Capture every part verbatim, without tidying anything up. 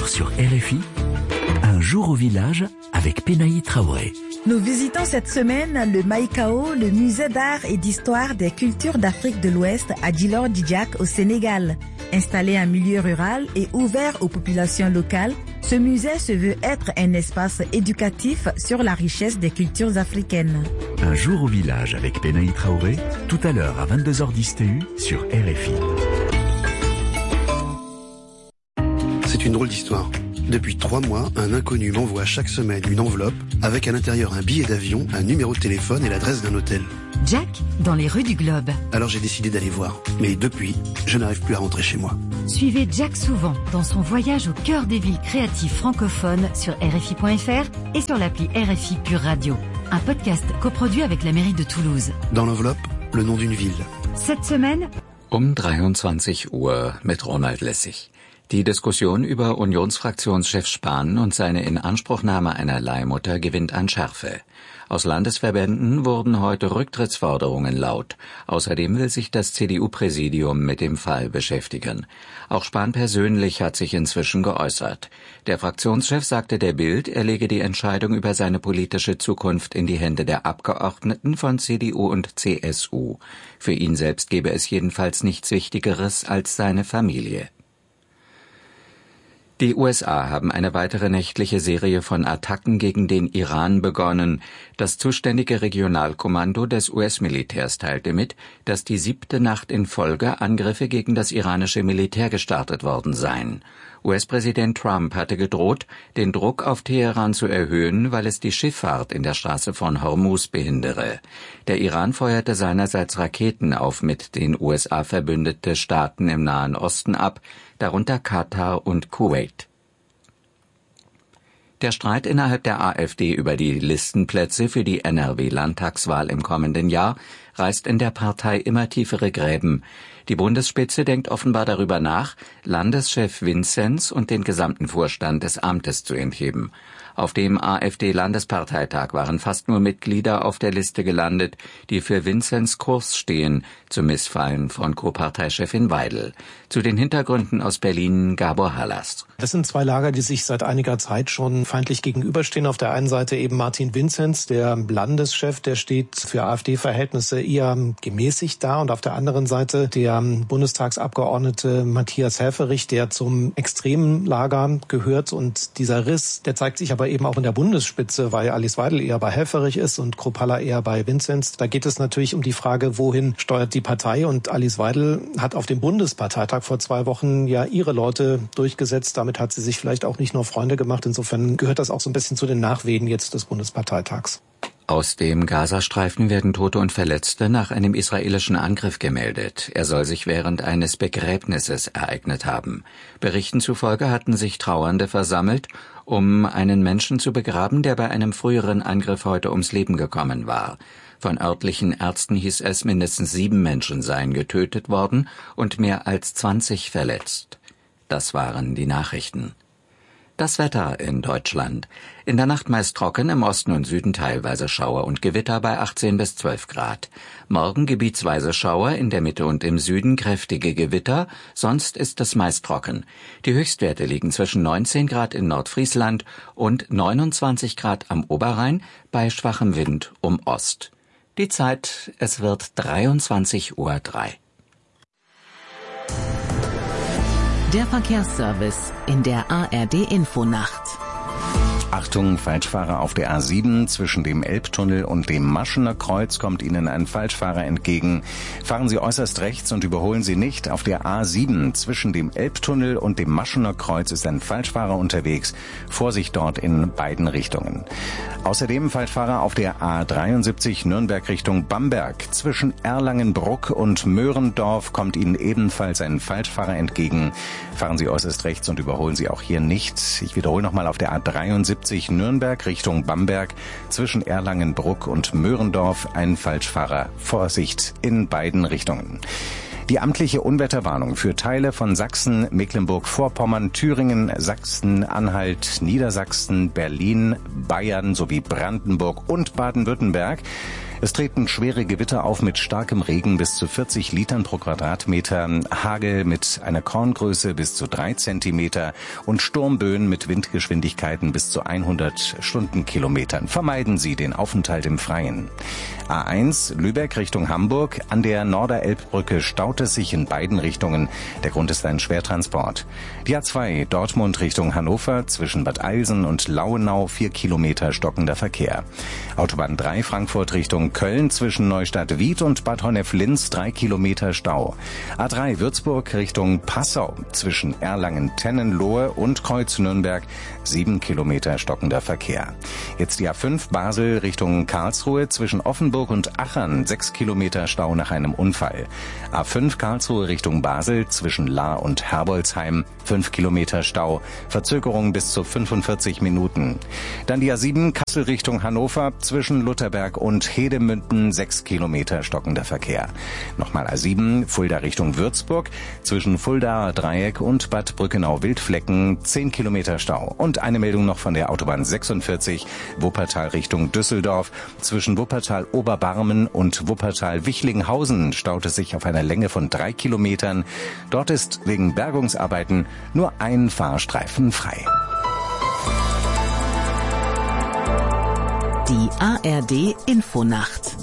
heures sur R F I, un jour au village avec Penaï Traoré. Nous visitons cette semaine le Maïkao, le musée d'art et d'histoire des cultures d'Afrique de l'Ouest à Djilor-Djidjack au Sénégal. Installé en milieu rural et ouvert aux populations locales, ce musée se veut être un espace éducatif sur la richesse des cultures africaines. Un jour au village avec Penaï Traoré, tout à l'heure à vingt-deux heures dix T U sur R F I. C'est une drôle d'histoire. Depuis trois mois, un inconnu m'envoie chaque semaine une enveloppe avec à l'intérieur un billet d'avion, un numéro de téléphone et l'adresse d'un hôtel. Jack, dans les rues du Globe. Alors j'ai décidé d'aller voir. Mais depuis, je n'arrive plus à rentrer chez moi. Suivez Jack souvent dans son voyage au cœur des villes créatives francophones sur R F I point F R et sur l'appli R F I Pure Radio. Un podcast coproduit avec la mairie de Toulouse. Dans l'enveloppe, le nom d'une ville. Cette semaine, um dreiundzwanzig Uhr mit Ronald Lessig. Die Diskussion über Unionsfraktionschef Spahn und seine Inanspruchnahme einer Leihmutter gewinnt an Schärfe. Aus Landesverbänden wurden heute Rücktrittsforderungen laut. Außerdem will sich das C D U-Präsidium mit dem Fall beschäftigen. Auch Spahn persönlich hat sich inzwischen geäußert. Der Fraktionschef sagte der Bild, er lege die Entscheidung über seine politische Zukunft in die Hände der Abgeordneten von C D U und C S U. Für ihn selbst gebe es jedenfalls nichts Wichtigeres als seine Familie. Die U S A haben eine weitere nächtliche Serie von Attacken gegen den Iran begonnen. Das zuständige Regionalkommando des U S-Militärs teilte mit, dass die siebte Nacht in Folge Angriffe gegen das iranische Militär gestartet worden seien. U S-Präsident Trump hatte gedroht, den Druck auf Teheran zu erhöhen, weil es die Schifffahrt in der Straße von Hormuz behindere. Der Iran feuerte seinerseits Raketen auf mit den U S A verbündete Staaten im Nahen Osten ab, darunter Katar und Kuwait. Der Streit innerhalb der AfD über die Listenplätze für die N R W-Landtagswahl im kommenden Jahr reißt in der Partei immer tiefere Gräben. Die Bundesspitze denkt offenbar darüber nach, Landeschef Vinzenz und den gesamten Vorstand des Amtes zu entheben. Auf dem AfD-Landesparteitag waren fast nur Mitglieder auf der Liste gelandet, die für Vinzenz Kurs stehen, zum Missfallen von Co-Parteichefin Weidel. Zu den Hintergründen aus Berlin Gabor Hallas. Das sind zwei Lager, die sich seit einiger Zeit schon feindlich gegenüberstehen. Auf der einen Seite eben Martin Vinzenz, der Landeschef, der steht für AfD-Verhältnisse eher gemäßigt da. Und auf der anderen Seite der Bundestagsabgeordnete Matthias Helfferich, der zum extremen Lager gehört. Und dieser Riss, der zeigt sich aber eben auch in der Bundesspitze, weil Alice Weidel eher bei Helfferich ist und Kruppalla eher bei Vinzenz. Da geht es natürlich um die Frage, wohin steuert die Partei? Und Alice Weidel hat auf dem Bundesparteitag vor zwei Wochen ja ihre Leute durchgesetzt. Damit hat sie sich vielleicht auch nicht nur Freunde gemacht. Insofern gehört das auch so ein bisschen zu den Nachwehen jetzt des Bundesparteitags. Aus dem Gazastreifen werden Tote und Verletzte nach einem israelischen Angriff gemeldet. Er soll sich während eines Begräbnisses ereignet haben. Berichten zufolge hatten sich Trauernde versammelt, um einen Menschen zu begraben, der bei einem früheren Angriff heute ums Leben gekommen war. Von örtlichen Ärzten hieß es, mindestens sieben Menschen seien getötet worden und mehr als zwanzig verletzt. Das waren die Nachrichten. Das Wetter in Deutschland. In der Nacht meist trocken, im Osten und Süden teilweise Schauer und Gewitter bei achtzehn bis zwölf Grad. Morgen gebietsweise Schauer, in der Mitte und im Süden kräftige Gewitter, sonst ist es meist trocken. Die Höchstwerte liegen zwischen neunzehn Grad in Nordfriesland und neunundzwanzig Grad am Oberrhein bei schwachem Wind um Ost. Die Zeit, es wird dreiundzwanzig Uhr drei. Der Verkehrsservice in der A R D-Infonacht. Achtung, Falschfahrer auf der A sieben zwischen dem Elbtunnel und dem Maschener Kreuz kommt Ihnen ein Falschfahrer entgegen. Fahren Sie äußerst rechts und überholen Sie nicht. Auf der A sieben zwischen dem Elbtunnel und dem Maschener Kreuz ist ein Falschfahrer unterwegs. Vorsicht dort in beiden Richtungen. Außerdem Falschfahrer auf der A dreiundsiebzig Nürnberg Richtung Bamberg. Zwischen Erlangenbruck und Möhrendorf kommt Ihnen ebenfalls ein Falschfahrer entgegen. Fahren Sie äußerst rechts und überholen Sie auch hier nicht. Ich wiederhole nochmal auf der A dreiundsiebzig Nürnberg Richtung Bamberg. Zwischen Erlangenbruck und Möhrendorf ein Falschfahrer. Vorsicht in beiden Richtungen. Die amtliche Unwetterwarnung für Teile von Sachsen, Mecklenburg-Vorpommern, Thüringen, Sachsen-Anhalt, Niedersachsen, Berlin, Bayern sowie Brandenburg und Baden-Württemberg. Es treten schwere Gewitter auf mit starkem Regen bis zu vierzig Litern pro Quadratmeter, Hagel mit einer Korngröße bis zu drei Zentimeter und Sturmböen mit Windgeschwindigkeiten bis zu hundert Stundenkilometern. Vermeiden Sie den Aufenthalt im Freien. A eins Lübeck Richtung Hamburg. An der Norderelbbrücke staut es sich in beiden Richtungen. Der Grund ist ein Schwertransport. Die A zwei Dortmund Richtung Hannover zwischen Bad Eilsen und Lauenau vier Kilometer stockender Verkehr. Autobahn drei Frankfurt Richtung Köln zwischen Neustadt-Wied und Bad Honnef-Linz drei Kilometer Stau. A drei Würzburg Richtung Passau zwischen Erlangen-Tennenlohe und Kreuz Nürnberg sieben Kilometer stockender Verkehr. Jetzt die A fünf Basel Richtung Karlsruhe zwischen Offenburg und Achern sechs Kilometer Stau nach einem Unfall. A fünf Karlsruhe Richtung Basel zwischen Lahr und Herbolzheim fünf Kilometer Stau, Verzögerung bis zu fünfundvierzig Minuten. Dann die A sieben Kassel Richtung Hannover zwischen Lutherberg und Hedemünden sechs Kilometer stockender Verkehr. Nochmal A sieben Fulda Richtung Würzburg zwischen Fuldaer Dreieck und Bad Brückenau-Wildflecken zehn Kilometer Stau. Und eine Meldung noch von der Autobahn sechsundvierzig Wuppertal Richtung Düsseldorf zwischen Wuppertal Oberbarmen und Wuppertal-Wichlinghausen staut es sich auf einer Länge von drei Kilometern. Dort ist wegen Bergungsarbeiten nur ein Fahrstreifen frei. Die A R D Infonacht.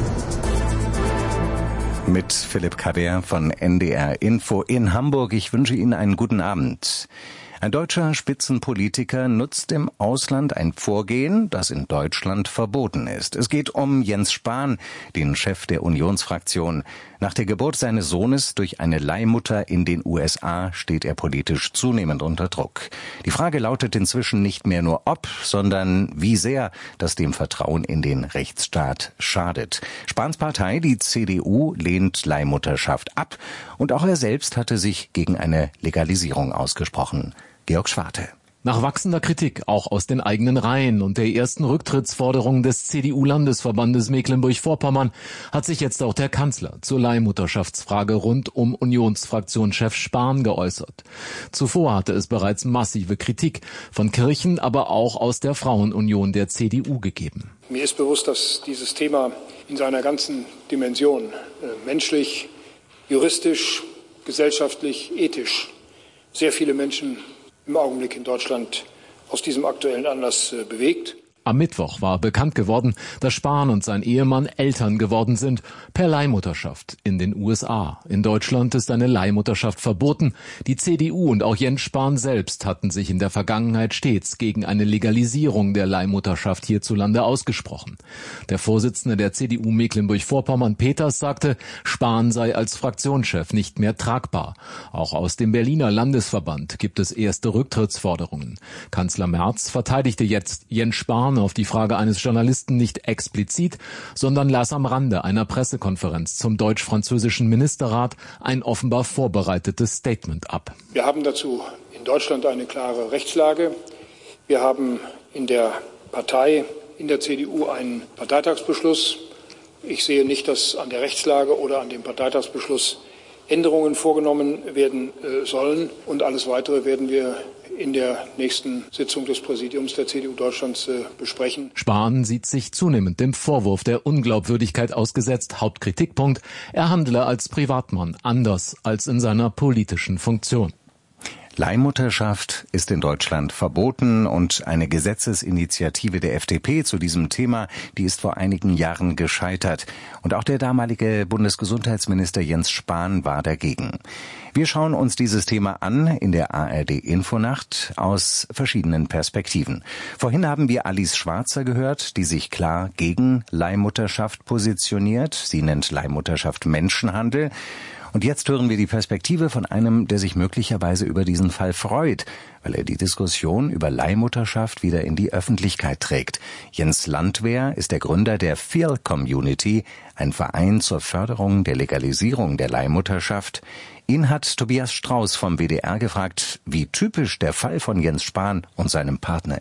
Mit Philipp Kaber von N D R Info in Hamburg. Ich wünsche Ihnen einen guten Abend. Ein deutscher Spitzenpolitiker nutzt im Ausland ein Vorgehen, das in Deutschland verboten ist. Es geht um Jens Spahn, den Chef der Unionsfraktion. Nach der Geburt seines Sohnes durch eine Leihmutter in den U S A steht er politisch zunehmend unter Druck. Die Frage lautet inzwischen nicht mehr nur ob, sondern wie sehr das dem Vertrauen in den Rechtsstaat schadet. Spahns Partei, die C D U, lehnt Leihmutterschaft ab und auch er selbst hatte sich gegen eine Legalisierung ausgesprochen. Georg Schwarte. Nach wachsender Kritik, auch aus den eigenen Reihen und der ersten Rücktrittsforderung des C D U-Landesverbandes Mecklenburg-Vorpommern, hat sich jetzt auch der Kanzler zur Leihmutterschaftsfrage rund um Unionsfraktionschef Spahn geäußert. Zuvor hatte es bereits massive Kritik von Kirchen, aber auch aus der Frauenunion der C D U gegeben. Mir ist bewusst, dass dieses Thema in seiner ganzen Dimension, äh, menschlich, juristisch, gesellschaftlich, ethisch, sehr viele Menschen im Augenblick in Deutschland aus diesem aktuellen Anlass äh, bewegt. Am Mittwoch war bekannt geworden, dass Spahn und sein Ehemann Eltern geworden sind per Leihmutterschaft in den U S A. In Deutschland ist eine Leihmutterschaft verboten. Die C D U und auch Jens Spahn selbst hatten sich in der Vergangenheit stets gegen eine Legalisierung der Leihmutterschaft hierzulande ausgesprochen. Der Vorsitzende der C D U Mecklenburg-Vorpommern, Peters, sagte, Spahn sei als Fraktionschef nicht mehr tragbar. Auch aus dem Berliner Landesverband gibt es erste Rücktrittsforderungen. Kanzler Merz verteidigte jetzt Jens Spahn auf die Frage eines Journalisten nicht explizit, sondern las am Rande einer Pressekonferenz zum deutsch-französischen Ministerrat ein offenbar vorbereitetes Statement ab. Wir haben dazu in Deutschland eine klare Rechtslage. Wir haben in der Partei, in der C D U einen Parteitagsbeschluss. Ich sehe nicht, dass an der Rechtslage oder an dem Parteitagsbeschluss Änderungen vorgenommen werden äh, sollen. Und alles Weitere werden wir in der nächsten Sitzung des Präsidiums der C D U Deutschlands äh, besprechen. Spahn sieht sich zunehmend dem Vorwurf der Unglaubwürdigkeit ausgesetzt. Hauptkritikpunkt, er handle als Privatmann anders als in seiner politischen Funktion. Leihmutterschaft ist in Deutschland verboten und eine Gesetzesinitiative der F D P zu diesem Thema, die ist vor einigen Jahren gescheitert. Und auch der damalige Bundesgesundheitsminister Jens Spahn war dagegen. Wir schauen uns dieses Thema an in der A R D Infonacht aus verschiedenen Perspektiven. Vorhin haben wir Alice Schwarzer gehört, die sich klar gegen Leihmutterschaft positioniert. Sie nennt Leihmutterschaft Menschenhandel. Und jetzt hören wir die Perspektive von einem, der sich möglicherweise über diesen Fall freut, weil er die Diskussion über Leihmutterschaft wieder in die Öffentlichkeit trägt. Jens Landwehr ist der Gründer der Feel Community, ein Verein zur Förderung der Legalisierung der Leihmutterschaft. Ihn hat Tobias Strauß vom W D R gefragt, wie typisch der Fall von Jens Spahn und seinem Partner ist.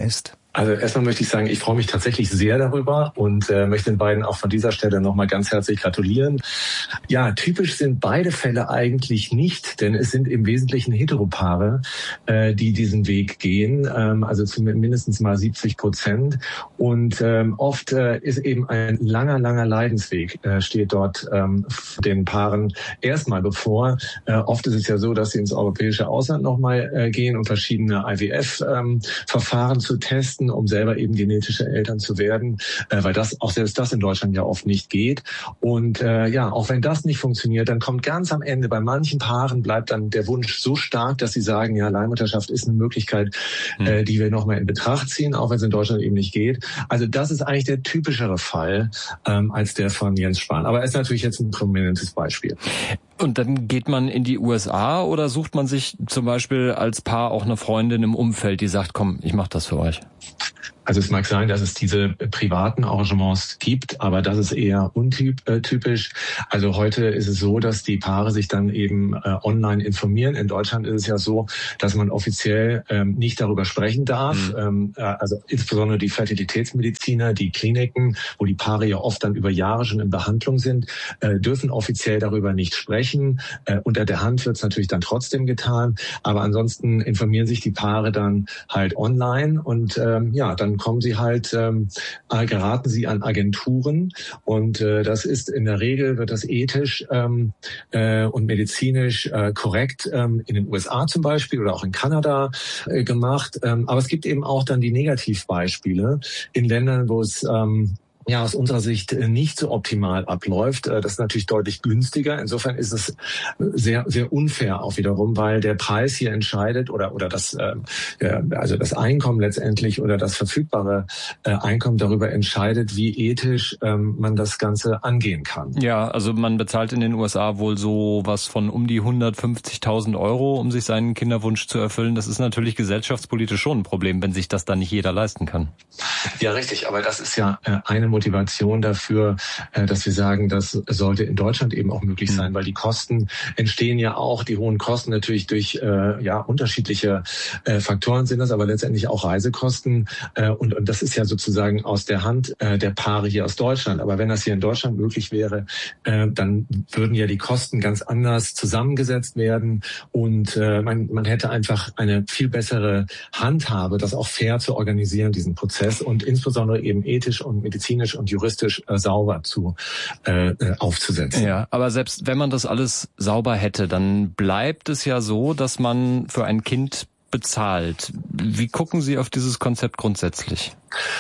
Also erstmal möchte ich sagen, ich freue mich tatsächlich sehr darüber und äh, möchte den beiden auch von dieser Stelle nochmal ganz herzlich gratulieren. Ja, typisch sind beide Fälle eigentlich nicht, denn es sind im Wesentlichen Heteropaare, äh, die diesen Weg gehen, ähm, also zu mindestens mal siebzig Prozent. Und ähm, oft äh, ist eben ein langer, langer Leidensweg, äh, steht dort ähm, den Paaren erstmal bevor. Äh, oft ist es ja so, dass sie ins europäische Ausland nochmal äh, gehen, um verschiedene I V F-Verfahren ähm, zu testen, um selber eben genetische Eltern zu werden, äh, weil das auch selbst das in Deutschland ja oft nicht geht. Und äh, ja, auch wenn das nicht funktioniert, dann kommt ganz am Ende, bei manchen Paaren bleibt dann der Wunsch so stark, dass sie sagen, ja, Leihmutterschaft ist eine Möglichkeit, hm. äh, die wir nochmal in Betracht ziehen, auch wenn es in Deutschland eben nicht geht. Also das ist eigentlich der typischere Fall ähm, als der von Jens Spahn. Aber er ist natürlich jetzt ein prominentes Beispiel. Und dann geht man in die U S A oder sucht man sich zum Beispiel als Paar auch eine Freundin im Umfeld, die sagt, komm, ich mach das für euch? Also es mag sein, dass es diese privaten Arrangements gibt, aber das ist eher untypisch. Also heute ist es so, dass die Paare sich dann eben äh, online informieren. In Deutschland ist es ja so, dass man offiziell ähm, nicht darüber sprechen darf. Mhm. Ähm, äh, also insbesondere die Fertilitätsmediziner, die Kliniken, wo die Paare ja oft dann über Jahre schon in Behandlung sind, äh, dürfen offiziell darüber nicht sprechen. Äh, unter der Hand wird es natürlich dann trotzdem getan. Aber ansonsten informieren sich die Paare dann halt online und ähm, ja, dann kommen sie halt, ähm, geraten sie an Agenturen und äh, das ist in der Regel, wird das ethisch ähm, äh, und medizinisch äh, korrekt ähm, in den U S A zum Beispiel oder auch in Kanada äh, gemacht. Ähm, aber es gibt eben auch dann die Negativbeispiele in Ländern, wo es ähm, ja aus unserer Sicht nicht so optimal abläuft. Das ist natürlich deutlich günstiger. Insofern ist es sehr sehr unfair auch wiederum, weil der Preis hier entscheidet oder oder das äh, also das Einkommen letztendlich oder das verfügbare äh, Einkommen darüber entscheidet, wie ethisch ähm, man das Ganze angehen kann. Ja, also man bezahlt in den U S A wohl so was von um die hundertfünfzigtausend Euro, um sich seinen Kinderwunsch zu erfüllen. Das ist natürlich gesellschaftspolitisch schon ein Problem, wenn sich das dann nicht jeder leisten kann. Ja, richtig. Aber das ist ja äh, eine Motivation dafür, dass wir sagen, das sollte in Deutschland eben auch möglich sein, weil die Kosten entstehen ja auch, die hohen Kosten natürlich durch äh, ja unterschiedliche äh, Faktoren sind das, aber letztendlich auch Reisekosten äh, und, und das ist ja sozusagen aus der Hand äh, der Paare hier aus Deutschland. Aber wenn das hier in Deutschland möglich wäre, äh, dann würden ja die Kosten ganz anders zusammengesetzt werden und äh, man, man hätte einfach eine viel bessere Handhabe, das auch fair zu organisieren, diesen Prozess und insbesondere eben ethisch und medizinisch und juristisch äh, sauber zu äh, aufzusetzen. Ja, aber selbst wenn man das alles sauber hätte, dann bleibt es ja so, dass man für ein Kind bezahlt. Wie gucken Sie auf dieses Konzept grundsätzlich?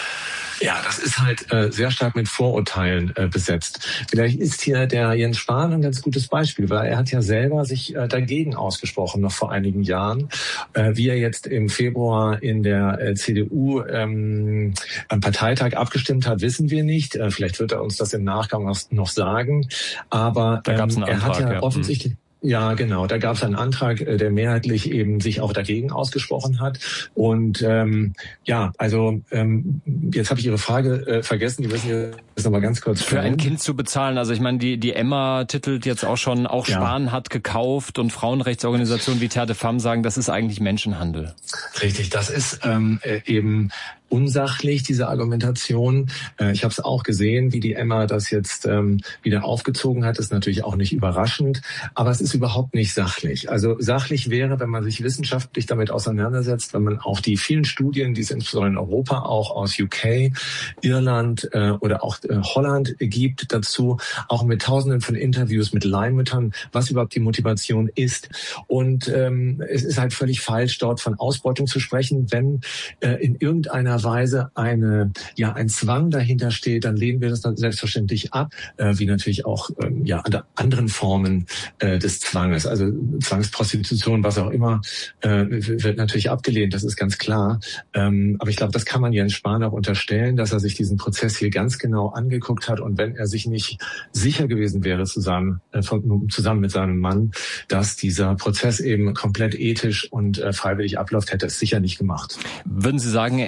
Ja, das ist halt äh, sehr stark mit Vorurteilen äh, besetzt. Vielleicht ist hier der Jens Spahn ein ganz gutes Beispiel, weil er hat ja selber sich äh, dagegen ausgesprochen, noch vor einigen Jahren. Äh, wie er jetzt im Februar in der äh, C D U ähm, am Parteitag abgestimmt hat, wissen wir nicht. Äh, vielleicht wird er uns das im Nachgang noch, noch sagen. Aber ähm, einen er Antrag, hat ja, ja offensichtlich... Ja, genau. Da gab es einen Antrag, der mehrheitlich eben sich auch dagegen ausgesprochen hat. Und ähm, ja, also ähm, jetzt habe ich Ihre Frage äh, vergessen. Die müssen jetzt noch mal ganz kurz stellen. Für ein Kind zu bezahlen. Also ich meine, die die Emma titelt jetzt auch schon, auch ja. Spahn hat gekauft und Frauenrechtsorganisationen wie Terre de Femme sagen, das ist eigentlich Menschenhandel. Richtig, das ist ähm, eben unsachlich, diese Argumentation. Äh, ich habe es auch gesehen, wie die Emma das jetzt ähm, wieder aufgezogen hat. Das ist natürlich auch nicht überraschend, aber es ist überhaupt nicht sachlich. Also sachlich wäre, wenn man sich wissenschaftlich damit auseinandersetzt, wenn man auch die vielen Studien, die es insbesondere in Europa auch aus U K, Irland äh, oder auch äh, Holland gibt, dazu auch mit Tausenden von Interviews mit Leihmüttern, was überhaupt die Motivation ist. Und ähm, es ist halt völlig falsch, dort von Ausbeutung zu sprechen, wenn äh, in irgendeiner Weise eine, ja, ein Zwang dahinter steht, dann lehnen wir das dann selbstverständlich ab, äh, wie natürlich auch ähm, ja an anderen Formen äh, des Zwanges, also Zwangsprostitution, was auch immer, äh, wird natürlich abgelehnt, das ist ganz klar. Ähm, aber ich glaube, das kann man Jens Spahn auch unterstellen, dass er sich diesen Prozess hier ganz genau angeguckt hat und wenn er sich nicht sicher gewesen wäre zusammen, äh, von, zusammen mit seinem Mann, dass dieser Prozess eben komplett ethisch und äh, freiwillig abläuft, hätte er es sicher nicht gemacht. Würden Sie sagen, er ist es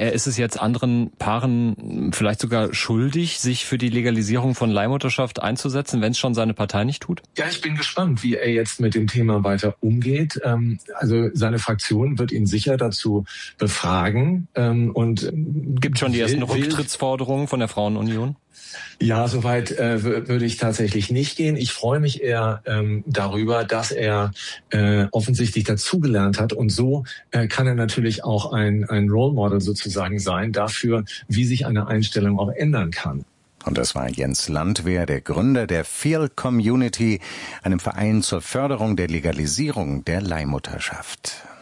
jetzt anderen Paaren vielleicht sogar schuldig, sich für die Legalisierung von Leihmutterschaft einzusetzen, wenn es schon seine Partei nicht tut? Ja, ich bin gespannt, wie er jetzt mit dem Thema weiter umgeht. Also seine Fraktion wird ihn sicher dazu befragen. Und gibt schon die ersten Rücktrittsforderungen von der Frauenunion? Ja, soweit äh, würde ich tatsächlich nicht gehen. Ich freue mich eher ähm, darüber, dass er äh, offensichtlich dazugelernt hat und so äh, kann er natürlich auch ein, ein Role Model sozusagen sein dafür, wie sich eine Einstellung auch ändern kann. Und das war Jens Landwehr, der Gründer der Feel Community, einem Verein zur Förderung der Legalisierung der Leihmutterschaft.